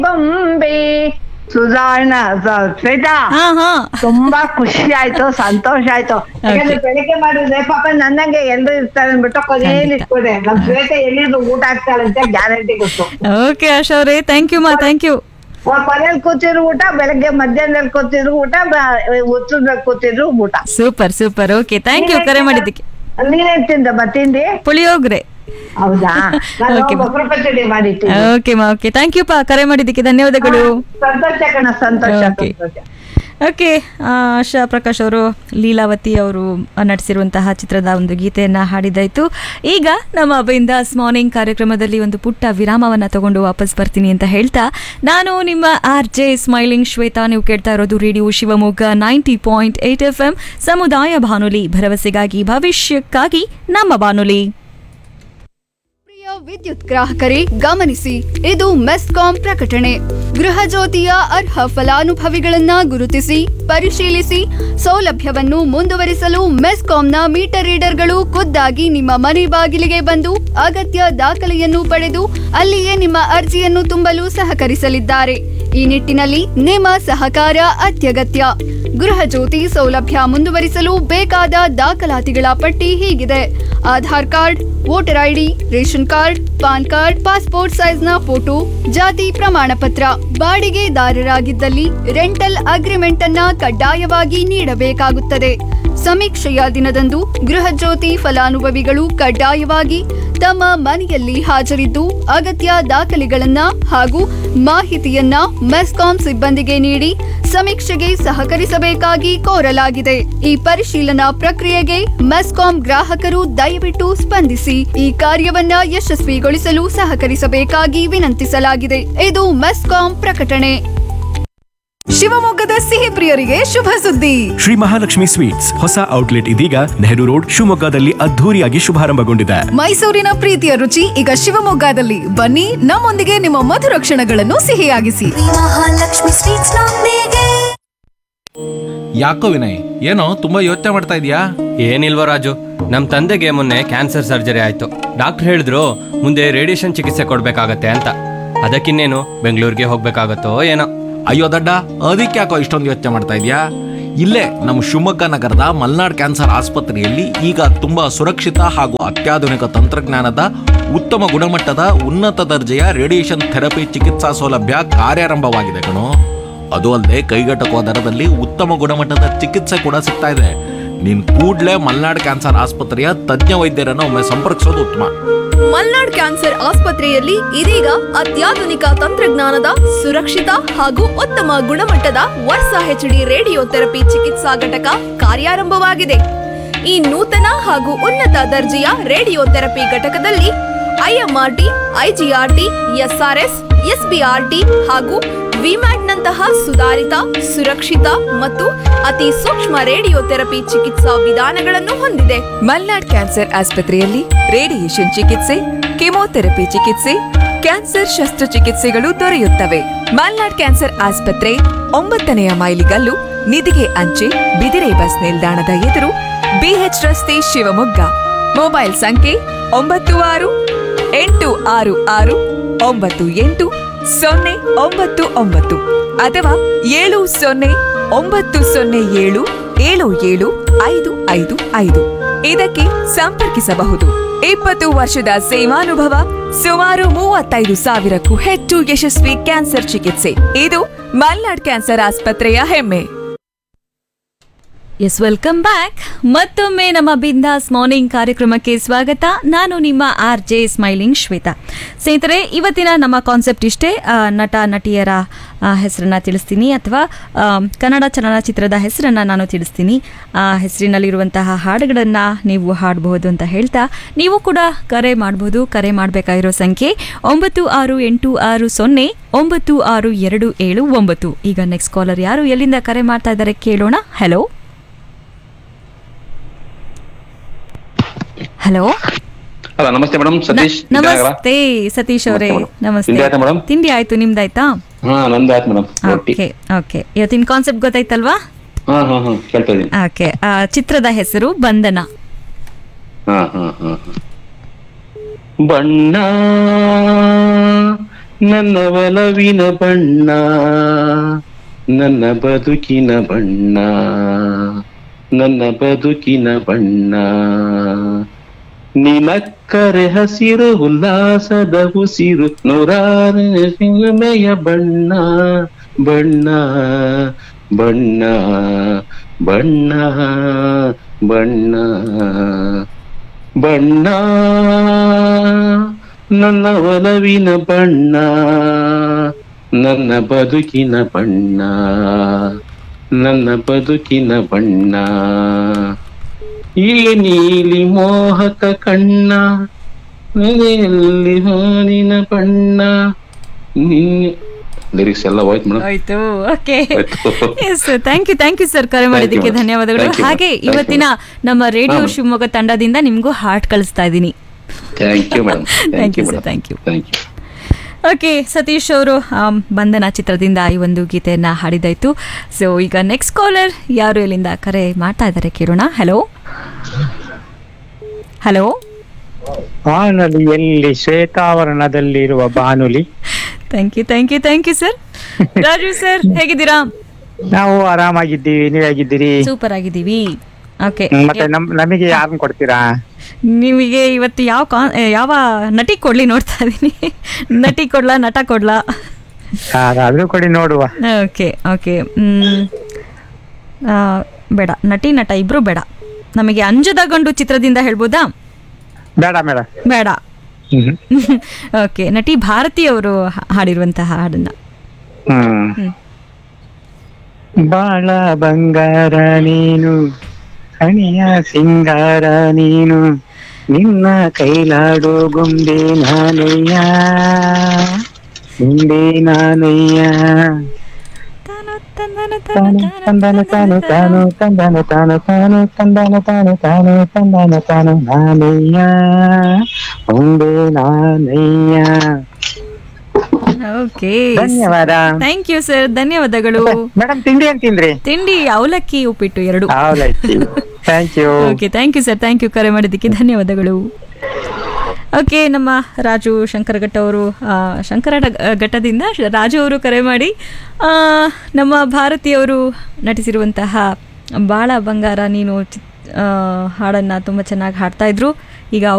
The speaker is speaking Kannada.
ಬೊಂಬೆ ಸುಧಾರಣ ಶ್ವೇತಾ ಹಾ ಹಾ ತುಂಬಾ ಖುಷಿ ಆಯ್ತು, ಸಂತೋಷ ಆಯ್ತು. ಯಾಕಂದ್ರೆ ಬೆಳಿಗ್ಗೆ ಮಾಡಿದ್ರೆ ಪಾಪ ನನ್ನಂಗೆ ಎಲ್ರು ಇರ್ತಾರೆ ಅಂದ್ಬಿಟ್ಟು ಕೊನೆಯಲ್ಲಿ ಇಟ್ಕೊಂಡೆ. ನಮ್ ಶ್ವೇತ ಎಲ್ಲಿದ್ರು ಊಟ ಆಗ್ತಾಳಂತೆ ಗ್ಯಾರಂಟಿ ಗೊತ್ತು. ಓಕೆ ಆಶಾ ಅವ್ರೆ, ಥ್ಯಾಂಕ್ ಯು ಮಾ, ಥ್ಯಾಂಕ್ ಯು. ಮನೇಲಿ ಕೂತಿದ್ರು ಊಟ, ಬೆಳಗ್ಗೆ ಮಧ್ಯಾಹ್ನದಲ್ಲಿ ಕೂತಿದ್ರು ಊಟ, ಉತ್ತರದಲ್ಲಿ ಕೂತಿದ್ರು ಊಟ. Super super. Okay, thank you ಕರೆ ಮಾಡಿದ್ದಕ್ಕೆ. ನೀನೇನ್ ತಿಂದಮ್ಮ? ತಿಂಡಿ ಪುಳಿಯೋಗ್ರೆ. ಹೌದಾ? ನಾನು ಬಕ್ರ ಪಚಡಿ ಮಾಡಿದ್ದೀನಿ. ಓಕೆ ಮಾ, ಓಕೆ, ಥ್ಯಾಂಕ್ ಯು ಪಾ, ಕರೆ ಮಾಡಿದ್ದಕ್ಕೆ ಧನ್ಯವಾದಗಳು. ಸಂತೋಷ ಕಣ, ಸಂತೋಷ Okay. ಸಂತೋಷ. ಓಕೆ, ಆಶಾ ಪ್ರಕಾಶ್ ಅವರು ಲೀಲಾವತಿ ಅವರು ನಟಿಸಿರುವಂತಹ ಚಿತ್ರದ ಒಂದು ಗೀತೆಯನ್ನ ಹಾಡಿದಾಯ್ತು. ಈಗ ನಮ್ಮ ಬಿಂದಾಸ್ ಮಾರ್ನಿಂಗ್ ಕಾರ್ಯಕ್ರಮದಲ್ಲಿ ಒಂದು ಪುಟ್ಟ ವಿರಾಮವನ್ನ ತಗೊಂಡು ವಾಪಸ್ ಬರ್ತೀನಿ ಅಂತ ಹೇಳ್ತಾ, ನಾನು ನಿಮ್ಮ RJ ಸ್ಮೈಲಿಂಗ್ ಶ್ವೇತಾ. ನೀವು ಕೇಳ್ತಾ ಇರೋದು ರೇಡಿಯೋ ಶಿವಮೊಗ್ಗ 90.8 FM ಸಮುದಾಯ ಬಾನುಲಿ, ಭರವಸೆಗಾಗಿ ಭವಿಷ್ಯಕ್ಕಾಗಿ ನಮ್ಮ ಬಾನುಲಿ. ವಿದ್ಯುತ್ ಗ್ರಾಹಕರೇ ಗಮನಿಸಿ, ಇದು ಮೆಸ್ಕಾಂ ಪ್ರಕಟಣೆ. ಗೃಹ ಜ್ಯೋತಿಯ ಅರ್ಹ ಫಲಾನುಭವಿಗಳನ್ನ ಗುರುತಿಸಿ ಪರಿಶೀಲಿಸಿ ಸೌಲಭ್ಯವನ್ನು ಮುಂದುವರಿಸಲು ಮೆಸ್ಕಾಂನ ಮೀಟರ್ ರೀಡರ್ಗಳು ಖುದ್ದಾಗಿ ನಿಮ್ಮ ಮನೆ ಬಾಗಿಲಿಗೆ ಬಂದು ಅಗತ್ಯ ದಾಖಲೆಯನ್ನು ಪಡೆದು ಅಲ್ಲಿಯೇ ನಿಮ್ಮ ಅರ್ಜಿಯನ್ನು ತುಂಬಲು ಸಹಕರಿಸಲಿದ್ದಾರೆ. ಈ ನಿಟ್ಟಿನಲ್ಲಿ ನಿಮ್ಮ ಸಹಕಾರ ಅತ್ಯಗತ್ಯ. ಗೃಹ ಜ್ಯೋತಿ ಸೌಲಭ್ಯ ಮುಂದುವರಿಸಲು ಬೇಕಾದ ದಾಖಲಾತಿಗಳ ಪಟ್ಟಿ ಹೀಗಿದೆ: Aadhaar card, voter ID, ration card, PAN card, passport ಸೈಜ್ನ photo, ಜಾತಿ ಪ್ರಮಾಣ ಪತ್ರ. ಬಾಡಿಗೆದಾರರಾಗಿದ್ದಲ್ಲಿ ರೆಂಟಲ್ ಅಗ್ರಿಮೆಂಟ್ ಅನ್ನ ಕಡ್ಡಾಯವಾಗಿ ನೀಡಬೇಕಾಗುತ್ತದೆ. ಸಮೀಕ್ಷೆಯ ದಿನದಂದು ಗೃಹ ಜ್ಯೋತಿ ಫಲಾನುಭವಿಗಳು ಕಡ್ಡಾಯವಾಗಿ ತಮ್ಮ ಮನೆಯಲ್ಲಿ ಹಾಜರಿದ್ದು ಅಗತ್ಯ ದಾಖಲೆಗಳನ್ನ ಹಾಗೂ ಮಾಹಿತಿಯನ್ನ ಮೆಸ್ಕಾಂ ಸಿಬ್ಬಂದಿಗೆ ನೀಡಿ ಸಮೀಕ್ಷೆಗೆ ಸಹಕರಿಸಬೇಕಾಗಿ ಕೋರಲಾಗಿದೆ. ಈ ಪರಿಶೀಲನಾ ಪ್ರಕ್ರಿಯೆಗೆ ಮೆಸ್ಕಾಂ ಗ್ರಾಹಕರು ದಯವಿಟ್ಟು ಸ್ಪಂದಿಸಿ ಈ ಕಾರ್ಯವನ್ನ ಯಶಸ್ವಿಗೊಳಿಸಲು ಸಹಕರಿಸಬೇಕಾಗಿ ವಿನಂತಿಸಲಾಗಿದೆ. ಇದು ಮೆಸ್ಕಾಂ ಪ್ರಕಟಣೆ. ಶಿವಮೊಗ್ಗದ ಸಿಹಿ ಪ್ರಿಯರಿಗೆ ಶುಭ ಸುದ್ದಿ. ಶ್ರೀ ಮಹಾಲಕ್ಷ್ಮಿ ಸ್ವೀಟ್ಸ್ ಹೊಸ ಔಟ್ಲೆಟ್ ಇದೀಗ ನೆಹರು ರೋಡ್ ಶಿವಮೊಗ್ಗದಲ್ಲಿ ಅದ್ಧೂರಿಯಾಗಿ ಶುಭಾರಂಭಗೊಂಡಿದೆ. ಮೈಸೂರಿನ ಪ್ರೀತಿಯ ರುಚಿ ಈಗ ಶಿವಮೊಗ್ಗದಲ್ಲಿ. ಬನ್ನಿ, ನಮ್ಮೊಂದಿಗೆ ನಿಮ್ಮ ಮಧುರ ಕ್ಷಣಗಳನ್ನು ಸಿಹಿಯಾಗಿಸಿ. ಮಹಾಲಕ್ಷ್ಮಿ ಸ್ವೀಟ್ಸ್ ನೊಂದಿಗೆ. ಯಾಕೋ ವಿನಯ್, ಏನೋ ತುಂಬಾ ಯೋಚನೆ ಮಾಡ್ತಾ ಇದೀಯಾ? ಏನಿಲ್ವ ರಾಜು, ನಮ್ ತಂದೆಗೆ ಮೊನ್ನೆ ಕ್ಯಾನ್ಸರ್ ಸರ್ಜರಿ ಆಯ್ತು. ಡಾಕ್ಟರ್ ಹೇಳಿದ್ರು ಮುಂದೆ ರೇಡಿಯೇಷನ್ ಚಿಕಿತ್ಸೆ ಕೊಡ್ಬೇಕಾಗತ್ತೆ ಅಂತ. ಅದಕ್ಕಿನ್ನೇನು ಬೆಂಗಳೂರಿಗೆ ಹೋಗ್ಬೇಕಾಗತ್ತೋ ಏನೋ. ಅಯ್ಯೋ ದಡ್ಡ, ಅದಕ್ಕೆ ಯಾಕೋ ಇಷ್ಟೊಂದು ಯೋಚನೆ ಮಾಡ್ತಾ ಇದೀಯಾ? ಇಲ್ಲೇ ನಮ್ಮ ಶಿವಮೊಗ್ಗ ನಗರದ ಮಲ್ನಾಡ್ ಕ್ಯಾನ್ಸರ್ ಆಸ್ಪತ್ರೆಯಲ್ಲಿ ಈಗ ತುಂಬಾ ಸುರಕ್ಷಿತ ಹಾಗೂ ಅತ್ಯಾಧುನಿಕ ತಂತ್ರಜ್ಞಾನದ ಉತ್ತಮ ಗುಣಮಟ್ಟದ ಉನ್ನತ ದರ್ಜೆಯ ರೇಡಿಯೇಷನ್ ಥೆರಪಿ ಚಿಕಿತ್ಸಾ ಸೌಲಭ್ಯ ಕಾರ್ಯಾರಂಭವಾಗಿದೆ ಕಣೋ. ಅದು ಅಲ್ಲದೆ ಕೈಗೆಟಕುವ ದರದಲ್ಲಿ ಉತ್ತಮ ಗುಣಮಟ್ಟದ ಚಿಕಿತ್ಸೆ ಕೂಡ ಸಿಗ್ತಾ ಇದೆ. ನೀನ್ ಕೂಡ್ಲೇ ಮಲ್ನಾಡ್ ಕ್ಯಾನ್ಸರ್ ಆಸ್ಪತ್ರೆಯ ತಜ್ಞ ವೈದ್ಯರನ್ನು ಒಮ್ಮೆ ಸಂಪರ್ಕಿಸೋದು ಉತ್ತಮ. ಮಲ್ನಾಡ್ ಕ್ಯಾನ್ಸರ್ ಆಸ್ಪತ್ರೆಯಲ್ಲಿ ಇದೀಗ ಅತ್ಯಾಧುನಿಕ ತಂತ್ರಜ್ಞಾನದ ಸುರಕ್ಷಿತ ಹಾಗೂ ಉತ್ತಮ ಗುಣಮಟ್ಟದ ವರ್ಷ HD ರೇಡಿಯೋ ಥೆರಪಿ ಚಿಕಿತ್ಸಾ ಘಟಕ ಕಾರ್ಯಾರಂಭವಾಗಿದೆ. ಈ ನೂತನ ಹಾಗೂ ಉನ್ನತ ದರ್ಜೆಯ ರೇಡಿಯೋ ಥೆರಪಿ ಘಟಕದಲ್ಲಿ IMRT, IGRT, SRS, SBRT ಹಾಗೂ ವಿಮ್ಯಾಟ್ನಂತಹ ಸುಧಾರಿತ, ಸುರಕ್ಷಿತ ಮತ್ತು ಅತಿ ಸೂಕ್ಷ್ಮ ರೇಡಿಯೋ ಥೆರಪಿ ಚಿಕಿತ್ಸಾ ವಿಧಾನಗಳನ್ನು ಹೊಂದಿದೆ. ಮಲ್ನಾಡ್ ಕ್ಯಾನ್ಸರ್ ಆಸ್ಪತ್ರೆಯಲ್ಲಿ ರೇಡಿಯೇಷನ್ ಚಿಕಿತ್ಸೆ, ಕೆಮೊಥೆರಪಿ ಚಿಕಿತ್ಸೆ, ಕ್ಯಾನ್ಸರ್ ಶಸ್ತ್ರಚಿಕಿತ್ಸೆಗಳು ದೊರೆಯುತ್ತವೆ. ಮಲ್ನಾಡ್ ಕ್ಯಾನ್ಸರ್ ಆಸ್ಪತ್ರೆ 9ನೇ ಮೈಲಿಗಲ್ಲು, ನಿಧಿಗೆ ಅಂಚೆ, ಬಿದಿರೆ ಬಸ್ ನಿಲ್ದಾಣದ ಎದುರು, BH ರಸ್ತೆ, ಶಿವಮೊಗ್ಗ. ಮೊಬೈಲ್ ಸಂಖ್ಯೆ 9686988099 ಅಥವಾ 7090077755. ಇದಕ್ಕೆ ಸಂಪರ್ಕಿಸಬಹುದು. 20 ವರ್ಷದ ಸೇವಾನುಭವ, ಸುಮಾರು 35,000ಕ್ಕೂ ಹೆಚ್ಚು ಯಶಸ್ವಿ ಕ್ಯಾನ್ಸರ್ ಚಿಕಿತ್ಸೆ. ಇದು ಮಲ್ನಾಡ್ ಕ್ಯಾನ್ಸರ್ ಆಸ್ಪತ್ರೆಯ ಹೆಮ್ಮೆ. S, welcome back. ಮತ್ತೊಮ್ಮೆ ನಮ್ಮ ಬಿಂದಾಸ್ ಮಾರ್ನಿಂಗ್ ಕಾರ್ಯಕ್ರಮಕ್ಕೆ ಸ್ವಾಗತ. ನಾನು ನಿಮ್ಮ RJ ಸ್ಮೈಲಿಂಗ್ ಶ್ವೇತಾ. ಸ್ನೇಹಿತರೆ, ಇವತ್ತಿನ ನಮ್ಮ ಕಾನ್ಸೆಪ್ಟ್ ಇಷ್ಟೇ. ನಟ ನಟಿಯರ ಹೆಸರನ್ನ ತಿಳಿಸ್ತೀನಿ ಅಥವಾ ಕನ್ನಡ ಚಲನಚಿತ್ರದ ಹೆಸರನ್ನು ನಾನು ತಿಳಿಸ್ತೀನಿ. ಆ ಹೆಸರಿನಲ್ಲಿರುವಂತಹ ಹಾಡುಗಳನ್ನು ನೀವು ಹಾಡಬಹುದು ಅಂತ ಹೇಳ್ತಾ, ನೀವು ಕೂಡ ಕರೆ ಮಾಡಬಹುದು. ಕರೆ ಮಾಡಬೇಕಾಗಿರೋ ಸಂಖ್ಯೆ 9686096279. ಈಗ ನೆಕ್ಸ್ಟ್ ಕಾಲರ್ ಯಾರು, ಎಲ್ಲಿಂದ ಕರೆ ಮಾಡ್ತಾ ಇದ್ದಾರೆ ಕೇಳೋಣ. ಹಲೋ ಹಲೋ ಹಲೋ, ನಮಸ್ತೆ ಮೇಡಮ್. ಸತೀಶ್. ನಮಸ್ತೆ ಸತೀಶ್ ಅವರೇ, ನಮಸ್ತೆ. ತಿಂಡಿ ಆಯ್ತು, ನಿಮ್ದಾಯ್ತಾ? ನಂದು ಆಯ್ತು ಮೇಡಮ್. ಓಕೆ ಓಕೆ, ಇವತ್ತಿನ ಕಾನ್ಸೆಪ್ಟ್ ಗೊತ್ತಾಯ್ತಲ್ವಾ? ಕೇಳ್ತಾ ಇದ್ದೀನಿ. ಓಕೆ, ಚಿತ್ರದ ಹೆಸರು ಬಂಧನ. ಬಣ್ಣ ನನ್ನ ಒಲವಿನ ಬಣ್ಣ ನನ್ನ ಬದುಕಿನ ಬಣ್ಣ ನನ್ನ ಬದುಕಿನ ಬಣ್ಣ ನಿನಕ್ಕರೆ ಹಸಿರು ಉಲ್ಲಾಸದ ಉಸಿರು ನೂರಾರು ಸಿಂಹಮೆಯ ಬಣ್ಣ ಬಣ್ಣ ಬಣ್ಣ ಬಣ್ಣ ಬಣ್ಣ ಬಣ್ಣ ನನ್ನ ಒಲವಿನ ಬಣ್ಣ ನನ್ನ ಬದುಕಿನ ಬಣ್ಣ ನನ್ನ ಬದುಕಿನ ಬಣ್ಣ ಈ ನೀಲಿ ಮೋಹಕ ಕಣ್ಣ ನನೆಯಲ್ಲಿ ಹಾನಿನ ಬಣ್ಣ ಲಿರಿಕ್ಸ್ ಎಲ್ಲ ಹೋಯ್ತು ಮೇಡಮ್. ಆಯ್ತು, okay. S, thank you sir, ಕರೆ ಮಾಡಿದ್ದಕ್ಕೆ ಧನ್ಯವಾದಗಳು. ಹಾಗೆ ಇವತ್ತಿನ ನಮ್ಮ ರೇಡಿಯೋ ಶಿವಮೊಗ್ಗ ತಂಡದಿಂದ ನಿಮ್ಗೂ ಹಾರ್ಟ್ ಕಳಿಸ್ತಾ ಇದ್ದೀನಿ. Thank you madam. Thank you sir, thank you. Okay, Satish ಅವರು ಬಂಧನ ಚಿತ್ರದಿಂದ ಈ ಒಂದು ಗೀತೆಯನ್ನ ಹಾಡಿದಾಯ್ತು. ಸೊ ಈಗ ನೆಕ್ಸ್ಟ್ ಕಾಲರ್ ಯಾರು ಎಲ್ಲಿಂದ ಕರೆ ಮಾಡ್ತಾ ಇದ್ದಾರೆ ಕೇಳೋಣ. Hello hello. ಬಾನುಲಿಯಲ್ಲಿ ಶ್ವೇತಾವರಣದಲ್ಲಿರುವ ಬಾನುಲಿ. Thank you sir. Raju sir, ಹೇಗಿದ್ದೀರಾ? ನಾವು ಆರಾಮಾಗಿದ್ದೀವಿ, ನೀವ್ ಹೇಗಿದ್ದೀರಿ? ಸೂಪರ್ ಆಗಿದ್ದೀವಿ. ಓಕೆ, ಮತ್ತೆ ನಮಗೆ ಯಾರನ್ನ ಕೊಡ್ತೀರಾ? ನಿಮಗೆ ಇವತ್ತು ಯಾವ ನಟಿ ಕೊಡ್ಲಿ ನೋಡ್ತಾ ಇದೀನಿ. ನಟಿ ಕೊಡ್ಲಾ, ನಟ ಕೊಡ್ಲಾ? ಯಾರಾದ್ರೂ ಕೊಡಿ ನೋಡುವ. ಓಕೆ. ಬೇಡ, ನಟಿ ನಟ ಇಬ್ರು ಬೇಡ. ನಮಗೆ ಅಂಜದ ಗಂಡು ಚಿತ್ರದಿಂದ ಹೇಳ್ಬೋದಾ? ಬೇಡ ಮೇಡಮ್, ಬೇಡ. ಓಕೆ, ನಟಿ ಭಾರತಿ ಅವರು ಹಾಡಿರುವಂತಹ ಹಾಡನ್ನ. ಬಾಳ ಬಂಗಾರ ನೀನು, ಹಣಿಯ ಸಿಂಗಾರ ನೀನು, ನಿನ್ನ ಕೈಲಾಡೋ ಗೊಂಬೆ ನಾನಯ್ಯ, ಗೊಂಬೆ ನಾನಯ್ಯ. ತಂದನ ತಾನು ತಾನು ತಂದನ ತಾನು ತಾನು ತಂದನ ತಾನು ತಾನು ತಂದನ ತಾನು ನಾನಯ್ಯ, ಗೊಂಬೆ ನಾನಯ್ಯ. ಓಕೆ, ಧನ್ಯವಾದ. ಥ್ಯಾಂಕ್ ಯು ಸರ್, ಧನ್ಯವಾದಗಳು. ಮೇಡಮ್, ತಿಂಡಿ ಏನ್ ತಿಂದ್ರಿ? ತಿಂಡಿ ಅವಲಕ್ಕಿ ಉಪ್ಪಿಟ್ಟು ಎರಡು. Thank you. Okay, thank you sir, thank you, ಕರೆ ಮಾಡಿದ್ದಕ್ಕೆ ಧನ್ಯವಾದಗಳು. ಓಕೆ, ನಮ್ಮ ರಾಜು ಶಂಕರಘಟ್ಟ ಅವರು ಶಂಕರ ಘಟ್ಟದಿಂದ ರಾಜು ಅವರು ಕರೆ ಮಾಡಿ ನಮ್ಮ ಭಾರತೀಯವರು ನಟಿಸಿರುವಂತಹ ಬಾಳ ಬಂಗಾರ ನೀನು ಹಾಡನ್ನು ತುಂಬ ಚೆನ್ನಾಗಿ ಹಾಡ್ತಾ ಇದ್ರು. ಈಗ